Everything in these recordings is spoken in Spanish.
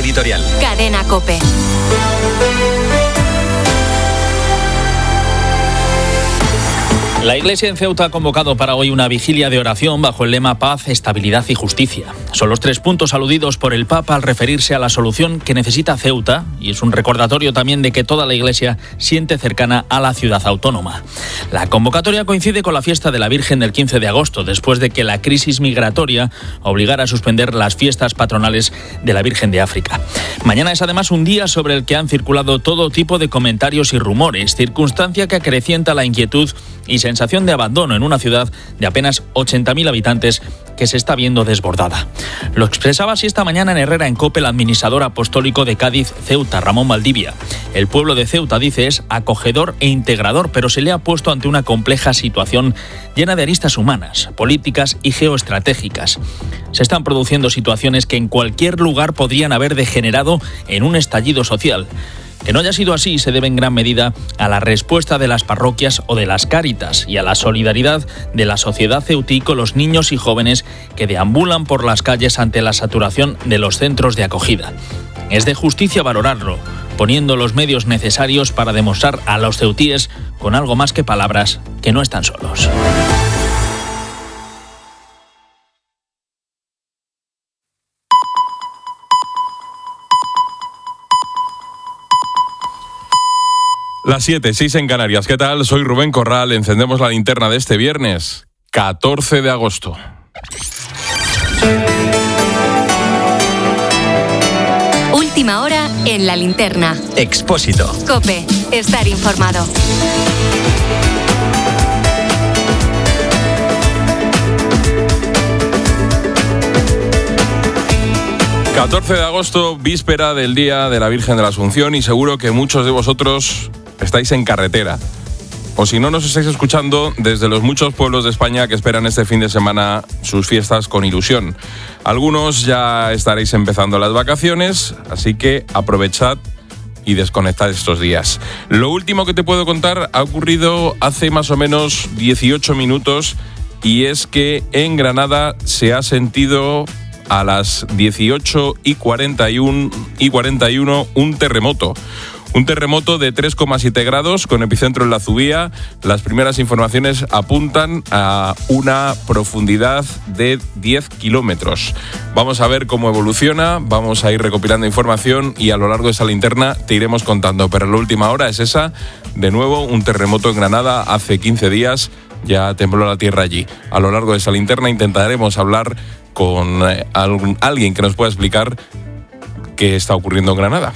editorial. Cadena COPE. La Iglesia en Ceuta ha convocado para hoy una vigilia de oración bajo el lema Paz, Estabilidad y Justicia. Son los 3 puntos aludidos por el Papa al referirse a la solución que necesita Ceuta, y es un recordatorio también de que toda la Iglesia siente cercana a la ciudad autónoma. La convocatoria coincide con la fiesta de la Virgen del 15 de agosto, después de que la crisis migratoria obligara a suspender las fiestas patronales de la Virgen de África. Mañana es además un día sobre el que han circulado todo tipo de comentarios y rumores, circunstancia que acrecienta la inquietud y sensación de abandono en una ciudad de apenas 80.000 habitantes que se está viendo desbordada. Lo expresaba así esta mañana en Herrera en COPE el administrador apostólico de Cádiz, Ceuta, Ramón Valdivia. El pueblo de Ceuta, dice, es acogedor e integrador, pero se le ha puesto ante una compleja situación llena de aristas humanas, políticas y geoestratégicas. Se están produciendo situaciones que en cualquier lugar podrían haber degenerado en un estallido social. Que no haya sido así se debe en gran medida a la respuesta de las parroquias o de las Cáritas y a la solidaridad de la sociedad ceutí con los niños y jóvenes que deambulan por las calles ante la saturación de los centros de acogida. Es de justicia valorarlo, poniendo los medios necesarios para demostrar a los ceutíes, con algo más que palabras, que no están solos. Las 7:06 en Canarias. ¿Qué tal? Soy Rubén Corral. Encendemos la linterna de este viernes, 14 de agosto. Última hora en la linterna. Expósito. COPE. Estar informado. El 14 de agosto, víspera del Día de la Virgen de la Asunción, y seguro que muchos de vosotros estáis en carretera. O si no, nos estáis escuchando desde los muchos pueblos de España que esperan este fin de semana sus fiestas con ilusión. Algunos ya estaréis empezando las vacaciones, así que aprovechad y desconectad estos días. Lo último que te puedo contar ha ocurrido hace más o menos 18 minutos, y es que en Granada se ha sentido a las 18:41 un terremoto. Un terremoto de 3,7 grados con epicentro en la Zubía. Las primeras informaciones apuntan a una profundidad de 10 kilómetros. Vamos a ver cómo evoluciona, vamos a ir recopilando información y a lo largo de esa linterna te iremos contando. Pero la última hora es esa. De nuevo, un terremoto en Granada hace 15 días. Ya tembló la tierra allí. A lo largo de esa linterna intentaremos hablar con alguien que nos pueda explicar qué está ocurriendo en Granada.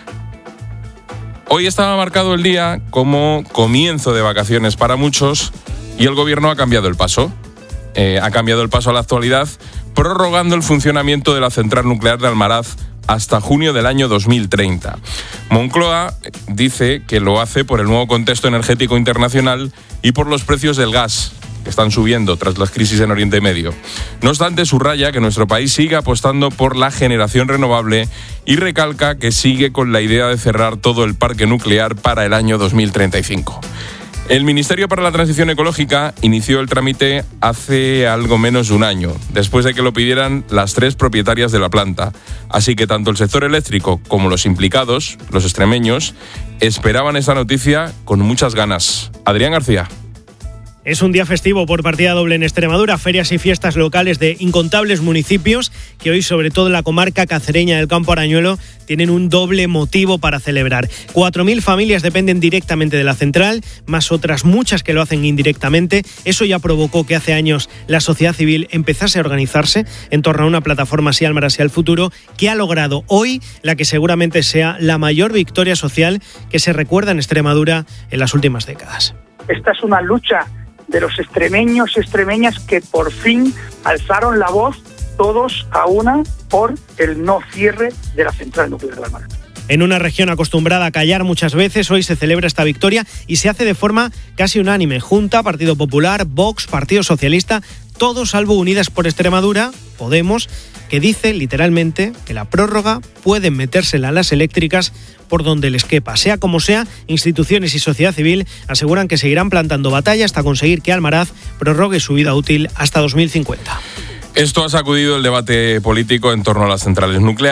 Hoy estaba marcado el día como comienzo de vacaciones para muchos y el gobierno ha cambiado el paso. Ha cambiado el paso a la actualidad, prorrogando el funcionamiento de la central nuclear de Almaraz hasta junio del año 2030. Moncloa dice que lo hace por el nuevo contexto energético internacional y por los precios del gas, que están subiendo tras las crisis en Oriente Medio. No obstante, subraya que nuestro país sigue apostando por la generación renovable y recalca que sigue con la idea de cerrar todo el parque nuclear para el año 2035. El Ministerio para la Transición Ecológica inició el trámite hace algo menos de un año, después de que lo pidieran las 3 propietarias de la planta. Así que tanto el sector eléctrico como los implicados, los extremeños, esperaban esta noticia con muchas ganas. Adrián García. Es un día festivo por partida doble en Extremadura, ferias y fiestas locales de incontables municipios que hoy, sobre todo en la comarca cacereña del Campo Arañuelo, tienen un doble motivo para celebrar. 4.000 familias dependen directamente de la central, más otras muchas que lo hacen indirectamente. Eso ya provocó que hace años la sociedad civil empezase a organizarse en torno a una plataforma Sí Almaraz Sí al Futuro, que ha logrado hoy la que seguramente sea la mayor victoria social que se recuerda en Extremadura en las últimas décadas. Esta es una lucha de los extremeños y extremeñas que por fin alzaron la voz todos a una por el no cierre de la central nuclear de Almaraz. En una región acostumbrada a callar muchas veces, hoy se celebra esta victoria y se hace de forma casi unánime. Junta, Partido Popular, Vox, Partido Socialista, todos salvo Unidas por Extremadura, Podemos, que dice literalmente que la prórroga pueden metérsela a las eléctricas por donde les quepa. Sea como sea, instituciones y sociedad civil aseguran que seguirán plantando batalla hasta conseguir que Almaraz prorrogue su vida útil hasta 2050. Esto ha sacudido el debate político en torno a las centrales nucleares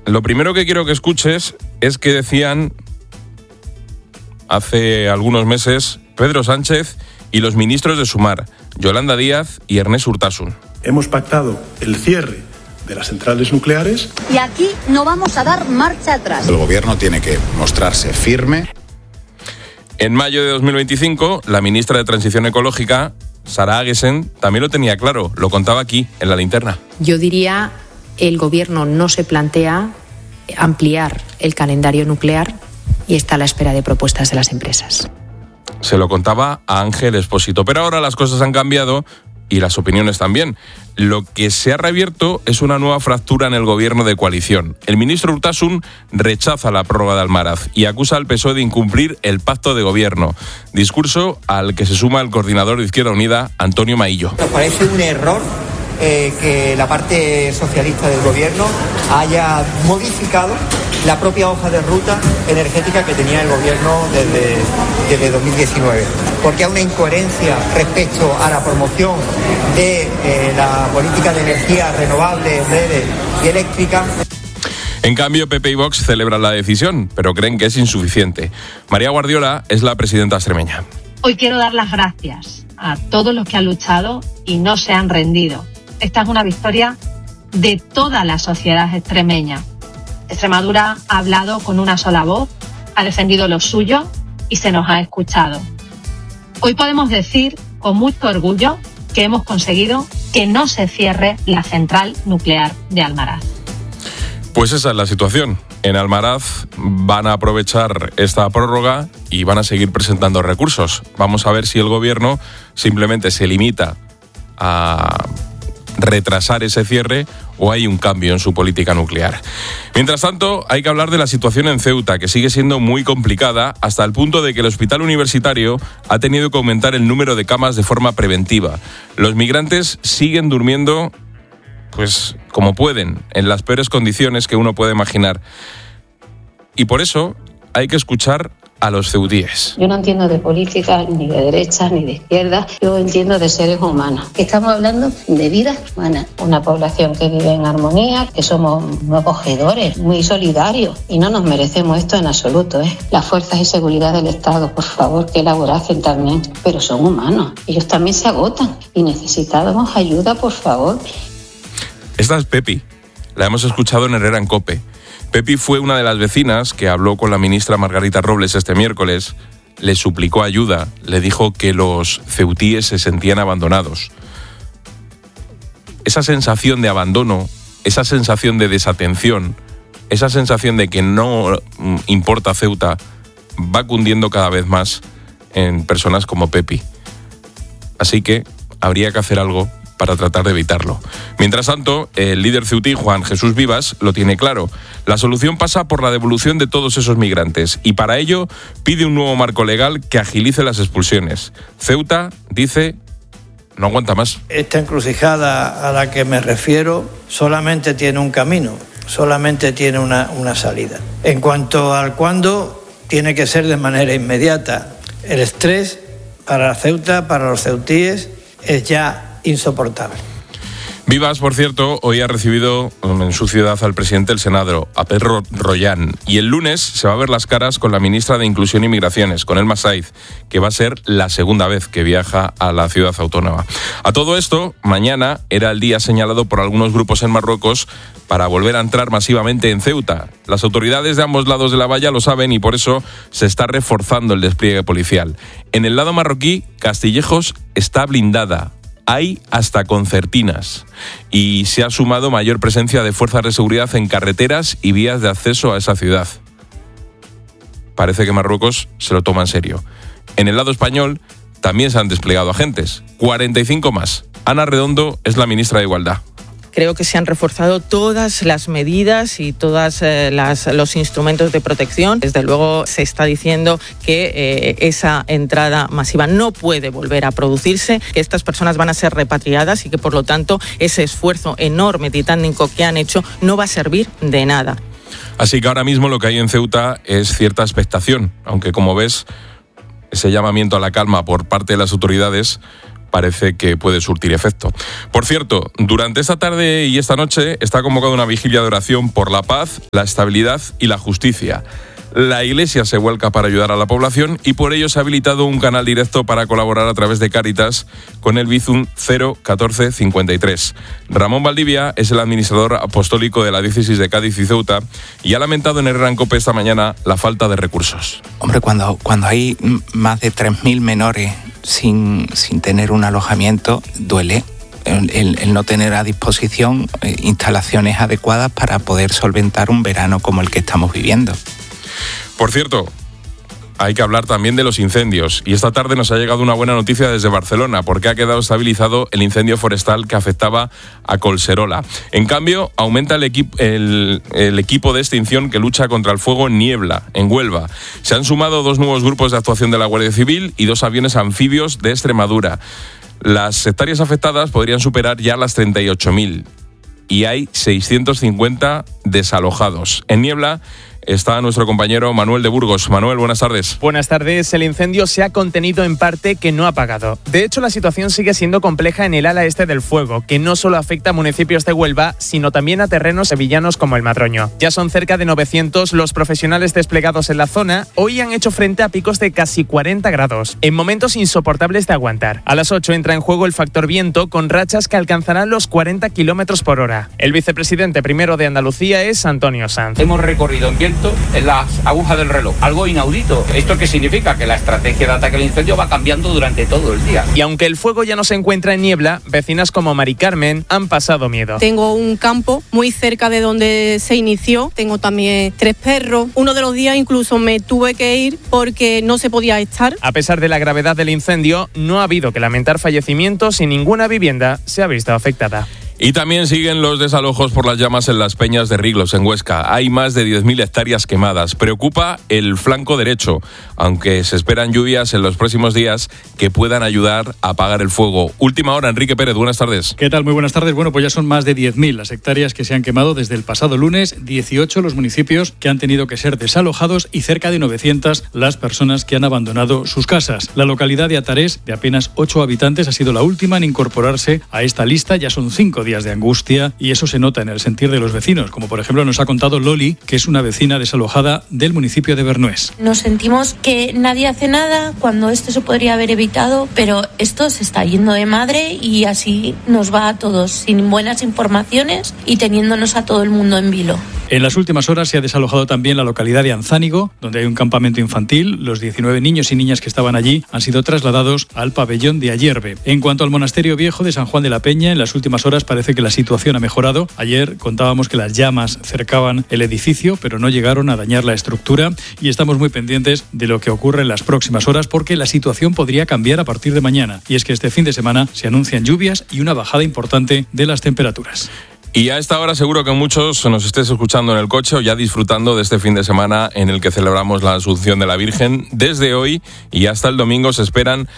Lo primero que quiero que escuches es que decían hace algunos meses Pedro Sánchez y los ministros de Sumar, Yolanda Díaz y Ernest Urtasun. Hemos pactado el cierre de las centrales nucleares. Y aquí no vamos a dar marcha atrás. El gobierno tiene que mostrarse firme. En mayo de 2025, la ministra de Transición Ecológica, Sara Agesen, también lo tenía claro, lo contaba aquí, en La Linterna. Yo diría, el gobierno no se plantea ampliar el calendario nuclear y está a la espera de propuestas de las empresas. Se lo contaba a Ángel Expósito, pero ahora las cosas han cambiado y las opiniones también. Lo que se ha reabierto es una nueva fractura en el gobierno de coalición. El ministro Urtasun rechaza la prórroga de Almaraz y acusa al PSOE de incumplir el pacto de gobierno. Discurso al que se suma el coordinador de Izquierda Unida, Antonio Maillo. Nos parece un error que la parte socialista del gobierno haya modificado la propia hoja de ruta energética que tenía el gobierno desde 2019. Porque hay una incoherencia respecto a la promoción de la política de energías renovables, verdes y eléctricas. En cambio, PP y Vox celebran la decisión, pero creen que es insuficiente. María Guardiola es la presidenta extremeña. Hoy quiero dar las gracias a todos los que han luchado y no se han rendido. Esta es una victoria de toda la sociedad extremeña. Extremadura ha hablado con una sola voz, ha defendido lo suyo y se nos ha escuchado. Hoy podemos decir con mucho orgullo que hemos conseguido que no se cierre la central nuclear de Almaraz. Pues esa es la situación. En Almaraz van a aprovechar esta prórroga y van a seguir presentando recursos. Vamos a ver si el gobierno simplemente se limita a retrasar ese cierre o hay un cambio en su política nuclear. Mientras tanto, hay que hablar de la situación en Ceuta, que sigue siendo muy complicada hasta el punto de que el hospital universitario ha tenido que aumentar el número de camas de forma preventiva. Los migrantes siguen durmiendo, pues como pueden, en las peores condiciones que uno puede imaginar. Y por eso hay que escuchar a los ceutíes. Yo no entiendo de política, ni de derecha, ni de izquierda. Yo entiendo de seres humanos. Estamos hablando de vidas humanas. Una población que vive en armonía, que somos muy acogedores, muy solidarios. Y no nos merecemos esto en absoluto, ¿eh? Las fuerzas de seguridad del Estado, por favor, que elaborasen también. Pero son humanos. Ellos también se agotan. Y necesitamos ayuda, por favor. Esta es Pepi. La hemos escuchado en Herrera en COPE. Pepi fue una de las vecinas que habló con la ministra Margarita Robles este miércoles, le suplicó ayuda, le dijo que los ceutíes se sentían abandonados. Esa sensación de abandono, esa sensación de desatención, esa sensación de que no importa Ceuta, va cundiendo cada vez más en personas como Pepi. Así que habría que hacer algo para tratar de evitarlo. Mientras tanto, el líder ceutí, Juan Jesús Vivas, lo tiene claro. La solución pasa por la devolución de todos esos migrantes y para ello pide un nuevo marco legal que agilice las expulsiones. Ceuta, dice, no aguanta más. Esta encrucijada a la que me refiero solamente tiene un camino, solamente tiene una salida. En cuanto al cuándo, tiene que ser de manera inmediata. El estrés para Ceuta, para los ceutíes, es ya insoportable. Vivas, por cierto, hoy ha recibido en su ciudad al presidente del Senado, a Pedro Rollán, y el lunes se va a ver las caras con la ministra de Inclusión y Migraciones, con Elma Saiz, que va a ser la segunda vez que viaja a la ciudad autónoma. A todo esto, mañana era el día señalado por algunos grupos en Marruecos para volver a entrar masivamente en Ceuta. Las autoridades de ambos lados de la valla lo saben y por eso se está reforzando el despliegue policial. En el lado marroquí, Castillejos está blindada. Hay hasta concertinas y se ha sumado mayor presencia de fuerzas de seguridad en carreteras y vías de acceso a esa ciudad. Parece que Marruecos se lo toma en serio. En el lado español también se han desplegado agentes, 45 más. Ana Redondo es la ministra de Igualdad. Creo que se han reforzado todas las medidas y todos los instrumentos de protección. Desde luego se está diciendo que esa entrada masiva no puede volver a producirse, que estas personas van a ser repatriadas y que por lo tanto ese esfuerzo enorme, titánico que han hecho no va a servir de nada. Así que ahora mismo lo que hay en Ceuta es cierta expectación, aunque como ves, ese llamamiento a la calma por parte de las autoridades parece que puede surtir efecto. Por cierto, durante esta tarde y esta noche está convocada una vigilia de oración por la paz, la estabilidad y la justicia. La Iglesia se vuelca para ayudar a la población y por ello se ha habilitado un canal directo para colaborar a través de Cáritas con el Bizum 01453. Ramón Valdivia es el administrador apostólico de la diócesis de Cádiz y Ceuta y ha lamentado en Herrera en COPE esta mañana la falta de recursos. Hombre, cuando hay más de 3.000 menores sin tener un alojamiento, duele. El no tener a disposición instalaciones adecuadas para poder solventar un verano como el que estamos viviendo. Por cierto, hay que hablar también de los incendios. Y esta tarde nos ha llegado una buena noticia desde Barcelona, porque ha quedado estabilizado el incendio forestal que afectaba a Collserola. En cambio, aumenta el equipo de extinción que lucha contra el fuego en Niebla, en Huelva. Se han sumado 2 nuevos grupos de actuación de la Guardia Civil y 2 aviones anfibios de Extremadura. Las hectáreas afectadas podrían superar ya las 38.000 y hay 650 desalojados. En Niebla está nuestro compañero Manuel de Burgos. Manuel, buenas tardes. Buenas tardes. El incendio se ha contenido en parte, que no ha apagado. De hecho, la situación sigue siendo compleja en el ala este del fuego, que no solo afecta a municipios de Huelva, sino también a terrenos sevillanos como el Madroño. Ya son cerca de 900 los profesionales desplegados en la zona. Hoy han hecho frente a picos de casi 40 grados, en momentos insoportables de aguantar. A las 8 entra en juego el factor viento, con rachas que alcanzarán los 40 kilómetros por hora. El vicepresidente primero de Andalucía es Antonio Sanz. Hemos recorrido en viento en las agujas del reloj, algo inaudito. ¿Esto qué significa? Que la estrategia de ataque al incendio va cambiando durante todo el día. Y aunque el fuego ya no se encuentra en Niebla, vecinas como Mari Carmen han pasado miedo. Tengo un campo muy cerca de donde se inició, tengo también 3 perros. Uno de los días incluso me tuve que ir porque no se podía estar. A pesar de la gravedad del incendio, no ha habido que lamentar fallecimientos y ninguna vivienda se ha visto afectada. Y también siguen los desalojos por las llamas en las peñas de Riglos, en Huesca. Hay más de 10.000 hectáreas quemadas. Preocupa el flanco derecho, aunque se esperan lluvias en los próximos días que puedan ayudar a apagar el fuego. Última hora, Enrique Pérez, buenas tardes. ¿Qué tal? Muy buenas tardes. Bueno, pues ya son más de 10.000 las hectáreas que se han quemado desde el pasado lunes, 18 los municipios que han tenido que ser desalojados y cerca de 900 las personas que han abandonado sus casas. La localidad de Atarés, de apenas 8 habitantes, ha sido la última en incorporarse a esta lista. Ya son 5 días de angustia y eso se nota en el sentir de los vecinos, como por ejemplo nos ha contado Loli, que es una vecina desalojada del municipio de Bernués. Nos sentimos que nadie hace nada cuando esto se podría haber evitado, pero esto se está yendo de madre y así nos va a todos, sin buenas informaciones y teniéndonos a todo el mundo en vilo. En las últimas horas se ha desalojado también la localidad de Anzánigo, donde hay un campamento infantil. Los 19 niños y niñas que estaban allí han sido trasladados al pabellón de Ayerbe. En cuanto al monasterio viejo de San Juan de la Peña, en las últimas horas parece que la situación ha mejorado. Ayer contábamos que las llamas cercaban el edificio, pero no llegaron a dañar la estructura y estamos muy pendientes de lo que ocurre en las próximas horas porque la situación podría cambiar a partir de mañana. Y es que este fin de semana se anuncian lluvias y una bajada importante de las temperaturas. Y a esta hora seguro que muchos nos estéis escuchando en el coche o ya disfrutando de este fin de semana en el que celebramos la Asunción de la Virgen. Desde hoy y hasta el domingo se esperan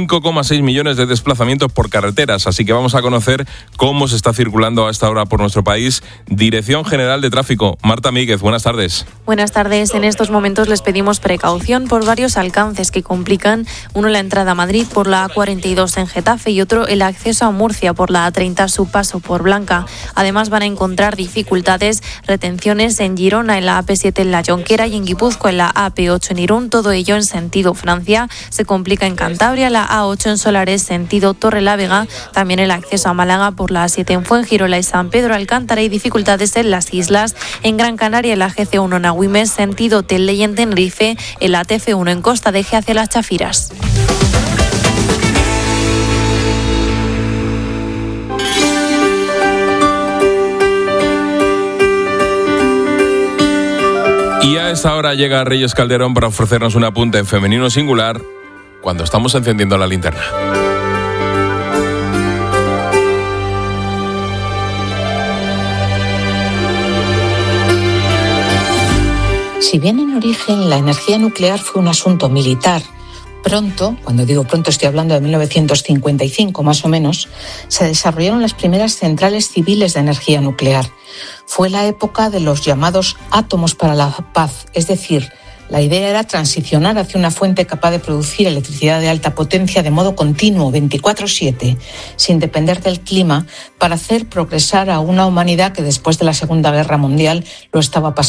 5,6 millones de desplazamientos por carreteras, así que vamos a conocer cómo se está circulando a esta hora por nuestro país. Dirección General de Tráfico, Marta Míguez, buenas tardes. Buenas tardes. En estos momentos les pedimos precaución por varios alcances que complican. Uno, la entrada a Madrid por la A42 en Getafe y otro, el acceso a Murcia por la A30, su paso por Blanca. Además van a encontrar dificultades, retenciones en Girona, en la AP7 en La Jonquera y en Guipúzcoa, en la AP8 en Irún, todo ello en sentido Francia. Se complica en Cantabria, la A8 en Solares, sentido Torrelavega, también el acceso a Málaga por la A7 en Fuengirola y San Pedro Alcántara y dificultades en las islas. En Gran Canaria, en la GC1 en Agüimes, sentido Telde y en Tenerife, en la TF1 en Costa de Eje hacia las Chafiras. Y a esta hora llega Reyes Calderón para ofrecernos un apunte en femenino singular cuando estamos encendiendo la linterna. Si bien en origen la energía nuclear fue un asunto militar, pronto, cuando digo pronto estoy hablando de 1955 más o menos, se desarrollaron las primeras centrales civiles de energía nuclear. Fue la época de los llamados átomos para la paz, es decir, La idea era transicionar hacia una fuente capaz de producir electricidad de alta potencia de modo continuo, 24/7, sin depender del clima, para hacer progresar a una humanidad que después de la Segunda Guerra Mundial lo estaba pasando